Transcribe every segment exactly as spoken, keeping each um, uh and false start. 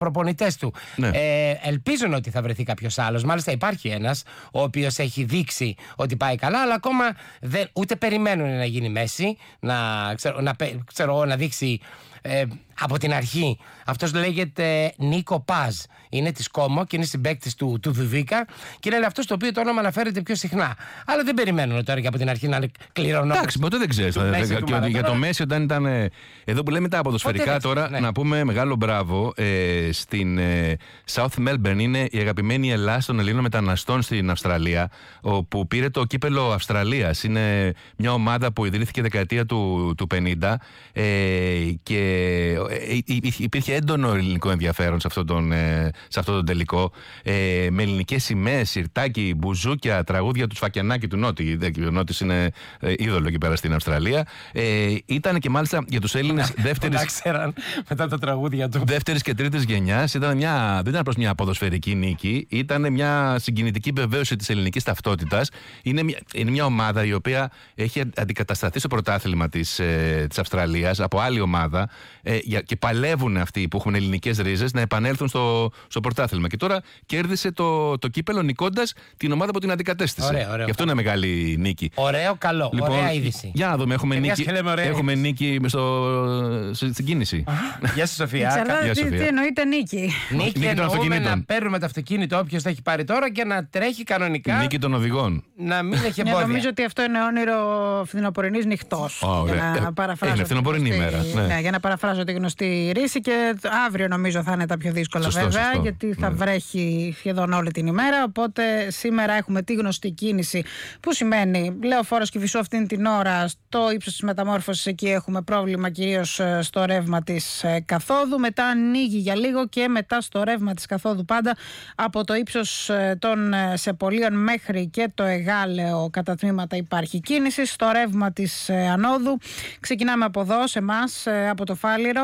προπονητές του. Ναι. Ε, ελπίζουν ότι θα βρεθεί κάποιος άλλος. Μάλιστα υπάρχει ένας ο οποίος έχει δείξει ότι πάει καλά, αλλά ακόμα δεν, ούτε περιμένουν να γίνει Μέση, να, ξέρω, να, ξέρω, να δείξει ε, από την αρχή. Αυτός λέγεται Νίκο Παζ. Είναι της Κόμο και είναι συμπαίκτης του, του Δουβίκα και είναι αυτός το οποίο το όνομα αναφέρεται πιο συχνά. Αλλά δεν περιμένουν τώρα και από την αρχή να είναι κληρονόμος. Εντάξει, ποτέ δεν ξέρεις. Για το Μέση, όταν ήταν. Εδώ που λέμε τα ποδοσφαιρικά τώρα, ναι. Να πούμε μεγάλο μπράβο ε, στην ε, South Melbourne. Είναι η αγαπημένη Ελλάδα των Ελλήνων μεταναστών στην Αυστραλία, όπου πήρε το κύπελο Αυστραλίας. Είναι μια ομάδα που ιδρύθηκε δεκαετία του, του πενήντα ε, και ε, υπήρχε έντονο ελληνικό ενδιαφέρον σε αυτόν τον, ε, σε αυτό τον τελικό. Ε, με ελληνικές σημαίες, σιρτάκι, μπουζούκια, τραγούδια του Σφακιανάκη του Νότι. Ο Νότης είναι ε, είδωλο εκεί πέρα στην Αυστραλία. Ε, ήταν και μάλιστα για τους Έλληνες δεύτερης. Ξέραν μετά τα τραγούδια του. Δεύτερης και τρίτης γενιάς. Ήταν μια, δεν ήταν προς μια ποδοσφαιρική νίκη. Ήταν μια συγκινητική βεβαίωση της ελληνικής ταυτότητας. Είναι μια, είναι μια ομάδα η οποία έχει αντικατασταθεί στο πρωτάθλημα της, ε, της Αυστραλίας από άλλη ομάδα ε, και παλεύουν αυτοί που έχουν ελληνικές ρίζες να επανέλθουν στο, στο πρωτάθλημα. Και τώρα κέρδισε το, το κύπελο νικώντας την ομάδα που την αντικατέστησε. Ωραίο, ωραίο. Και αυτό είναι μεγάλη νίκη. Ωραίο, καλό. Λοιπόν, ωραία είδηση. Για να δούμε, έχουμε νίκη, έχουμε νίκη στο, στην κίνηση. Γεια σου, Σοφία. Εξαρτάται τι, τι εννοείται νίκη. Νίκη, νίκη των αυτοκινήτων. Να παίρνουμε το αυτοκίνητο όποιος θα έχει πάρει τώρα και να τρέχει κανονικά. Νίκη των οδηγών. Να μην έχει εμπόδια. Νομίζω ότι αυτό είναι όνειρο φθινοπορεινής νυχτός. Oh, για να παραφράσω. Είναι φθινοπορεινή ημέρα. Ναι. Ναι, για να παραφράσω τη γνωστή ρίση. Και αύριο νομίζω θα είναι τα πιο δύσκολα, σωστό, βέβαια. Σωστό. Γιατί θα ναι. βρέχει σχεδόν όλη την ημέρα. Οπότε σήμερα έχουμε τη γνωστή κίνηση. Που σημαίνει Λεωφόρος Κηφισού αυτήν την ώρα στο ύψος της μεταμόρφωσης. Εκεί έχουμε πρόβλημα κυρίως στο ρεύμα της καθόδου. Μετά ανοίγει για λίγο και μετά στο ρεύμα της καθόδου πάντα από το ύψος των Σεπολίων μέχρι και το Εγάλεο κατά τμήματα υπάρχει κίνηση. Στο ρεύμα της ανόδου ξεκινάμε από εδώ σε εμάς, από το Φάληρο.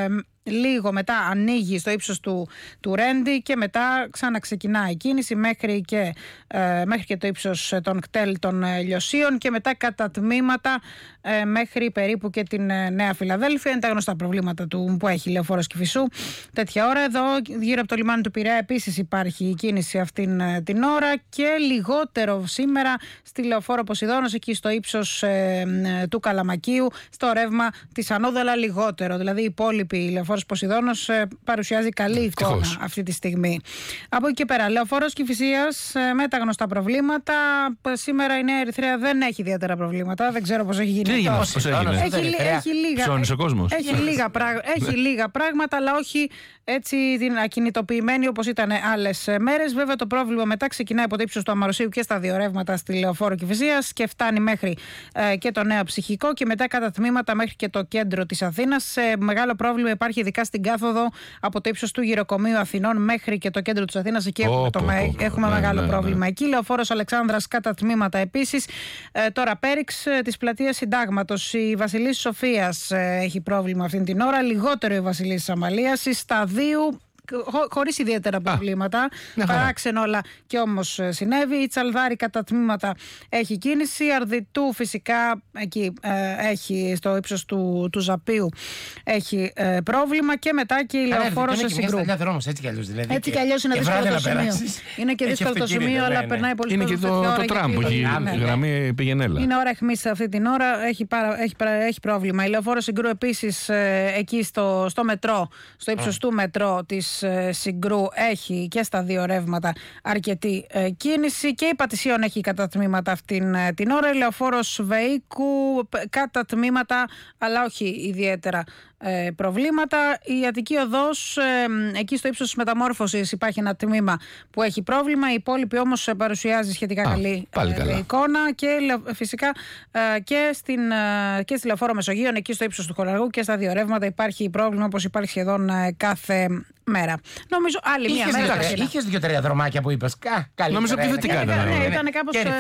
Λίγο μετά ανοίγει στο ύψος του, του Ρέντι και μετά ξαναξεκινάει η κίνηση μέχρι και, ε, μέχρι και το ύψος των κτέλ των ε, Λιωσίων και μετά κατά τμήματα ε, μέχρι περίπου και την ε, Νέα Φιλαδέλφια. Είναι τα γνωστά προβλήματα του, που έχει Λεωφόρος Κηφισού τέτοια ώρα. Εδώ γύρω από το λιμάνι του Πειραιά επίσης υπάρχει η κίνηση αυτήν ε, την ώρα και λιγότερο σήμερα στη Λεωφόρο Ποσειδώνος εκεί στο ύψος ε, ε, του Καλαμακίου στο ρεύμα της ανόδου, αλλά λιγότερο. Δηλαδή η υπόλοιπη Λεωφόρος Ποσειδώνος ε, παρουσιάζει καλή εικόνα Ευτυχώς. αυτή τη στιγμή. Από εκεί και πέρα, Λεωφόρος Κηφισίας ε, με τα γνωστά προβλήματα. Σήμερα η Νέα Ερυθρέα δεν έχει ιδιαίτερα προβλήματα. Δεν ξέρω πώς έχει γίνει. Τι έγινε, πώς έγινε. Έχει, έχει, έχει, λίγα, Ψώνεις ο κόσμος. Έχει, λίγα, πράγ, έχει λίγα πράγματα, αλλά όχι έτσι ακινητοποιημένοι όπως ήταν άλλες μέρες. Βέβαια το πρόβλημα μετά ξεκινάει από το ύψος του Αμαροσίου και στα δύο ρεύματα στη Λεωφόρο Κηφισίας και φτάνει μέχρι ε, και το Νέο Ψυχικό και μετά κατά τμήματα μέχρι και το κέντρο της Αθήνας. Ε, μεγάλο πρόβλημα υπάρχει ειδικά στην κάθοδο από το ύψος του Γυροκομείου Αθηνών μέχρι και το κέντρο της Αθήνας. Εκεί oh, έχουμε, το, oh, έχουμε oh, μεγάλο ναι, πρόβλημα. Ναι. Εκεί Λεωφόρος Αλεξάνδρας κατά τμήματα επίσης. Ε, τώρα Πέριξ ε, της πλατείας Συντάγματος. Η Βασιλής Σοφίας ε, έχει πρόβλημα αυτήν την ώρα. Λιγότερο η Βασιλής Αμαλίας. Η Σταδίου χωρίς ιδιαίτερα προβλήματα. Παράξενο όλα και όμως συνέβη. Η Τσαλδάρη κατά τμήματα έχει κίνηση. Η Αρδιτού φυσικά εκεί ε, έχει στο ύψος του, του Ζαπίου έχει ε, πρόβλημα και μετά και η Λεωφόρος σε Συγκρού. Έτσι κι αλλιώς δηλαδή. Έτσι κι αλλιώς είναι δύσκολο το σημείο. Είναι και δύσκολο το σημείο, αλλά περνάει πολύ Είναι και το, το τραμ που έχει η γραμμή Πηγενέλα. Είναι ώρα αιχμής αυτή την ώρα. Έχει, παρα, έχει, έχει πρόβλημα. Η Λεωφόρος Συγκρού επίσης ε, εκεί στο, στο μετρό, στο ύψος του μετρό της Συγκρού έχει και στα δύο ρεύματα αρκετή ε, κίνηση και η Πατησίων έχει κατά τμήματα αυτήν ε, την ώρα. Η Λεωφόρος Βεϊκού κατά τμήματα, αλλά όχι ιδιαίτερα ε, προβλήματα. Η Αττική Οδός, ε, εκεί στο ύψος της μεταμόρφωσης υπάρχει ένα τμήμα που έχει πρόβλημα. Η υπόλοιπη όμως παρουσιάζει σχετικά Α, καλή ε, εικόνα και φυσικά ε, και, στην, ε, και στη Λεωφόρο Μεσογείων, εκεί στο ύψος του Χολαργού και στα δύο ρεύματα υπάρχει πρόβλημα όπως υπάρχει σχεδόν ε, κάθε μέρα. Νομίζω άλλη μία μέρα. Είχες δύο-τρία δρομάκια που είπες. Νομίζω ότι δεν την κάνανε. Ναι, ήταν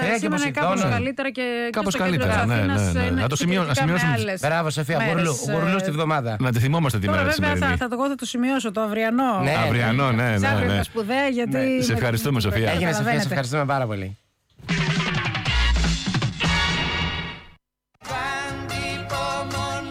κάπως καλύτερα και κάπως καλύτερα. Να το σημειώσουμε. Μπράβο, Σοφία. Γουρλού στη βδομάδα. Να τη θυμόμαστε τη μέρα σήμερα. Βέβαια θα το σημειώσω το αυριανό. Αυριανό, ναι. Σπουδαία γιατί. Σε ευχαριστούμε, Σοφία. Έγινε, Σοφία, σε ευχαριστούμε πάρα πολύ.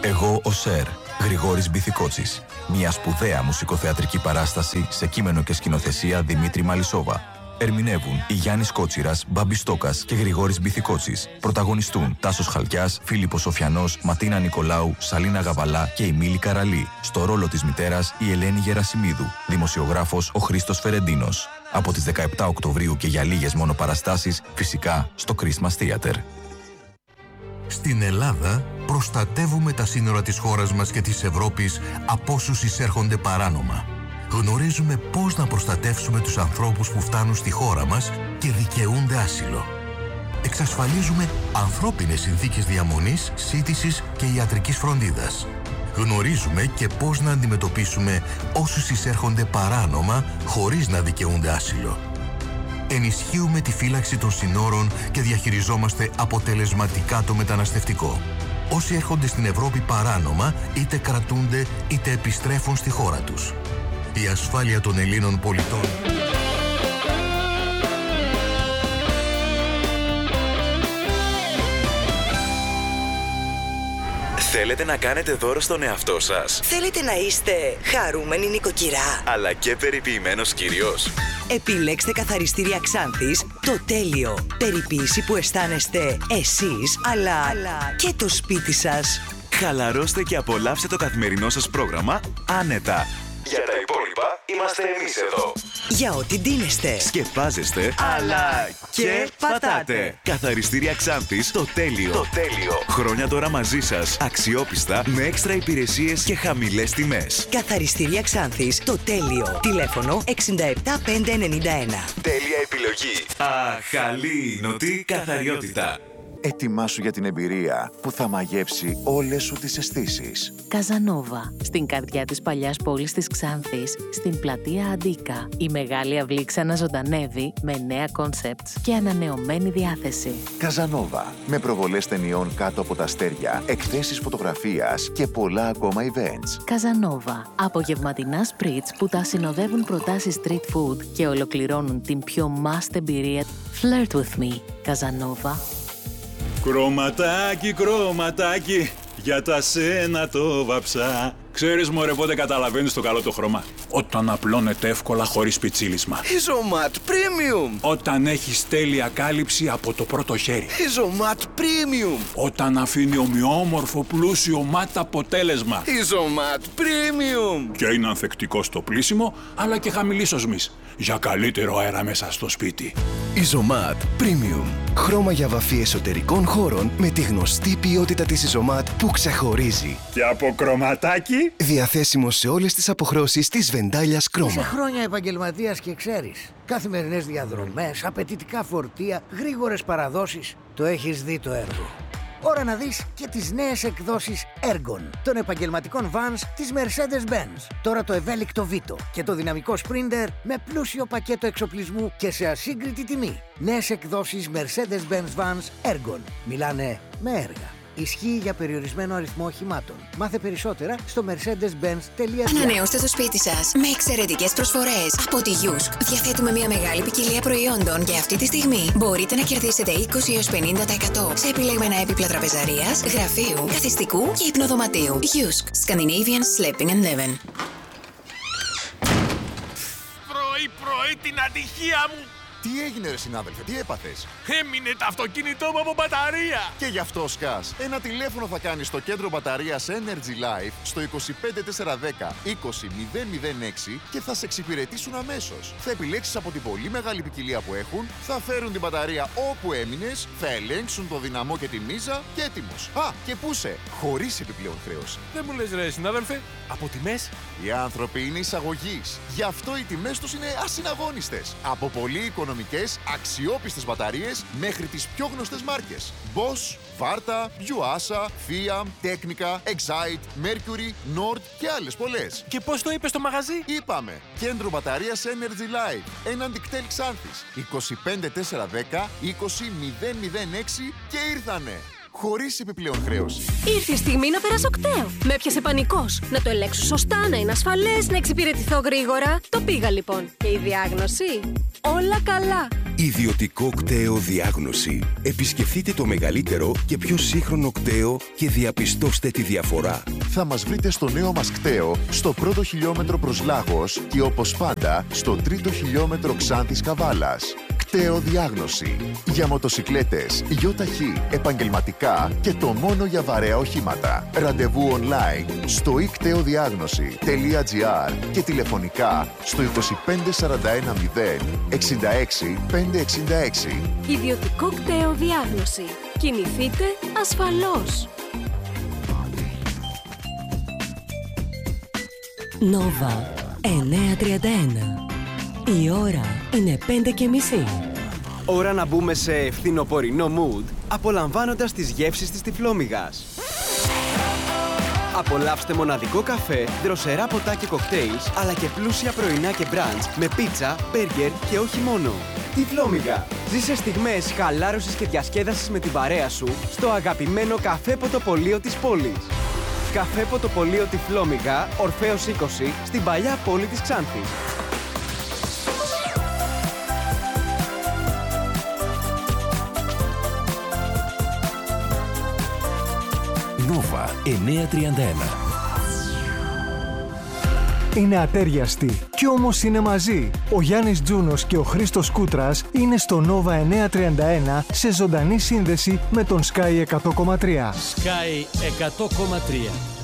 Εγώ ο Σερ, Γρηγόρης Μπιθικότσης. Μια σπουδαία μουσικοθεατρική παράσταση σε κείμενο και σκηνοθεσία Δημήτρη Μαλισσόβα. Ερμηνεύουν η Γιάννης Κότσιρας, Μπάμπης Στόκας και Γρηγόρης Μπιθικότσης. Πρωταγωνιστούν Τάσος Χαλκιάς, Φίλιππος Σοφιανός, Ματίνα Νικολάου, Σαλίνα Γαβαλά και η Μίλη Καραλή. Στο ρόλο της μητέρας η Ελένη Γερασιμίδου. Δημοσιογράφος ο Χρήστος Φερεντίνος. Από τις δεκαεπτά Οκτωβρίου και για λίγες μόνο παραστάσεις, φυσικά στο Christmas Theater. Στην Ελλάδα προστατεύουμε τα σύνορα της χώρας μας και της Ευρώπης από όσους εισέρχονται παράνομα. Γνωρίζουμε πώς να προστατεύσουμε τους ανθρώπους που φτάνουν στη χώρα μας και δικαιούνται άσυλο. Εξασφαλίζουμε ανθρώπινες συνθήκες διαμονής, σύντησης και ιατρικής φροντίδας. Γνωρίζουμε και πώς να αντιμετωπίσουμε όσους εισέρχονται παράνομα χωρίς να δικαιούνται άσυλο. Ενισχύουμε τη φύλαξη των συνόρων και διαχειριζόμαστε αποτελεσματικά το μεταναστευτικό. Όσοι έρχονται στην Ευρώπη παράνομα, είτε κρατούνται είτε επιστρέφουν στη χώρα τους. Η ασφάλεια των Ελλήνων πολιτών... Θέλετε να κάνετε δώρο στον εαυτό σας? Θέλετε να είστε χαρούμενη νοικοκυρά, αλλά και περιποιημένος κύριος? Επιλέξτε καθαριστήρια Ξάνθης το τέλειο. Περιποίηση που αισθάνεστε εσείς, αλλά, αλλά και το σπίτι σας. Χαλαρώστε και απολαύστε το καθημερινό σας πρόγραμμα άνετα. Για τα υπόλοιπα είμαστε εμείς εδώ. Για ό,τι ντύνεστε, σκεπάζεστε, αλλά και πατάτε. Καθαριστήρια Ξάνθης, το τέλειο. Το τέλειο. Χρόνια τώρα μαζί σας, αξιόπιστα, με έξτρα υπηρεσίες και χαμηλές τιμές. Καθαριστήρια Ξάνθης, το τέλειο. Τηλέφωνο εξήντα επτά πεντακόσια ενενήντα ένα. Τέλεια επιλογή. Αχαλήνωτη καθαριότητα. Ετοιμάσου για την εμπειρία που θα μαγεύσει όλες σου τις αισθήσεις. Καζανόβα, στην καρδιά της παλιάς πόλης της Ξάνθης, στην πλατεία Αντίκα. Η μεγάλη αυλή ξαναζωντανεύει με νέα κόνσεπτς και ανανεωμένη διάθεση. Καζανόβα, με προβολές ταινιών κάτω από τα αστέρια, εκθέσεις φωτογραφίας και πολλά ακόμα events. Καζανόβα, απογευματινά σπριτς που τα συνοδεύουν προτάσεις street food και ολοκληρώνουν την πιο must εμπειρία. Flirt with me, Καζανόβα. Κρωματάκι, κρωματάκι, για τα σένα το βαψά. Ξέρεις μωρέ πότε καταλαβαίνεις το καλό το χρώμα? Όταν απλώνεται εύκολα χωρίς πιτσίλισμα. Ιζωμάτ Premium. Όταν έχεις τέλεια κάλυψη από το πρώτο χέρι. Ιζωμάτ Premium. Όταν αφήνει ομοιόμορφο πλούσιο μάτ αποτέλεσμα. Ιζωμάτ Premium. Και είναι ανθεκτικό στο πλύσιμο, αλλά και χαμηλής οσμής. Για καλύτερο αέρα μέσα στο σπίτι. Ιζωμάτ Premium. Χρώμα για βαφή εσωτερικών χώρων με τη γνωστή ποιότητα της Ιζωμάτ που ξεχωρίζει. Και από κρωματάκι. Διαθέσιμο σε όλες τις αποχρώσεις της Βεντάλιας Κρόμα. Είσαι χρόνια επαγγελματίας και ξέρεις. Καθημερινές διαδρομές, απαιτητικά φορτία, γρήγορες παραδόσεις. Το έχεις δει το έργο. Ώρα να δεις και τις νέες εκδόσεις Ergon των επαγγελματικών vans της Mercedes-Benz. Τώρα το ευέλικτο Vito και το δυναμικό Sprinter με πλούσιο πακέτο εξοπλισμού και σε ασύγκριτη τιμή. Νέες εκδόσεις Mercedes-Benz vans Ergon. Μιλάνε με έργα. Ισχύει για περιορισμένο αριθμό οχημάτων. Μάθε περισσότερα στο mercedes benz τελεία gr. Ανανεώστε το σπίτι σας με εξαιρετικές προσφορές. Από τη Yusk διαθέτουμε μια μεγάλη ποικιλία προϊόντων και αυτή τη στιγμή μπορείτε να κερδίσετε είκοσι έως πενήντα τοις εκατό σε επιλεγμένα έπιπλα τραπεζαρίας, γραφείου, καθιστικού και υπνοδωματίου. Yusk. Scandinavian Sleeping and Living. Πρωί-πρωί την ατυχία μου! Τι έγινε ρε συνάδελφε, τι έπαθες? Έμεινε το αυτοκίνητό μου από μπαταρία! Και γι' αυτό σκάς. Ένα τηλέφωνο θα κάνεις στο κέντρο μπαταρίας Energy Life στο είκοσι πέντε τετρακόσια δέκα είκοσι μηδέν μηδέν έξι και θα σε εξυπηρετήσουν αμέσως. Θα επιλέξεις από την πολύ μεγάλη ποικιλία που έχουν, θα φέρουν την μπαταρία όπου έμεινες, θα ελέγξουν το δυναμό και τη μίζα και έτοιμος. Α, και πούσε, χωρίς επιπλέον χρέωση. Δεν μου λες ρε συνάδελφε, από τιμές? Οι άνθρωποι είναι εισαγωγής. Γι' αυτό οι τιμές τους είναι ασυναγώνιστες. Από πολύ οικονομικές, αξιόπιστες μπαταρίες μέχρι τις πιο γνωστές μάρκες. Bosch, Varta, Yuasa, Fiat, Technica, Excite, Mercury, Nord και άλλες πολλές. Και πώς το είπες στο μαγαζί? Είπαμε, κέντρο μπαταρίας Energy Life, έναντι κτέλ Ξάνθης, είκοσι πέντε τετρακόσια δέκα είκοσι μηδέν μηδέν έξι και ήρθανε. Χωρίς επιπλέον χρέωση. Ήρθε η στιγμή να περάσω κταίο. Με έπιασε πανικός. Να το ελέγξω σωστά, να είναι ασφαλές, να εξυπηρετηθώ γρήγορα. Το πήγα λοιπόν. Και η διάγνωση? Όλα καλά. Ιδιωτικό κτέο διάγνωση. Επισκεφτείτε το μεγαλύτερο και πιο σύγχρονο κτέο και διαπιστώστε τη διαφορά. Θα μας βρείτε στο νέο μας κτέο, στο πρώτο χιλιόμετρο προς Λάγος και όπως πάντα στο τρίτο χιλιόμετρο Ξάνθης Καβάλας. Κτέο διάγνωση. Για μοτοσικλέτες, γιοταχή, επαγγελματικά και το μόνο για βαρέα οχήματα. Ραντεβού online στο i κτέο διάγνωση τελεία τζι άρ και τηλεφωνικά στο είκοσι πέντε σαράντα ένα μηδέν εξήντα έξι πεντακόσια εξήντα έξι. Ιδιωτικό κτέο διάγνωση. Κινηθείτε ασφαλώς. Νόβα εννιακόσια τριάντα ένα. Η ώρα είναι πέντε και μισή. Ώρα να μπούμε σε φθινοπορεινό mood, απολαμβάνοντας τις γεύσεις της Τυφλόμυγας. Απολαύστε μοναδικό καφέ, δροσερά ποτά και κοκτέιλς, αλλά και πλούσια πρωινά και μπραντς με πίτσα, μπέργκερ και όχι μόνο. Τυφλόμυγα. Ζήσε στιγμές χαλάρωσης και διασκέδασης με την παρέα σου στο αγαπημένο καφέ ποτοπολείο της πόλης. Καφέ ποτοπολείο Τυφλόμυγα, Ορφέως είκοσι, στην παλιά πόλη της Ξάνθης. Νόβα εννιακόσια τριάντα ένα. Είναι ατέριαστοι κι όμως είναι μαζί. Ο Γιάννης Τζούνος και ο Χρήστος Κούτρας είναι στο Νόβα εννιακόσια τριάντα ένα σε ζωντανή σύνδεση με τον Sky εκατό κόμμα τρία. Sky εκατό κόμμα τρία.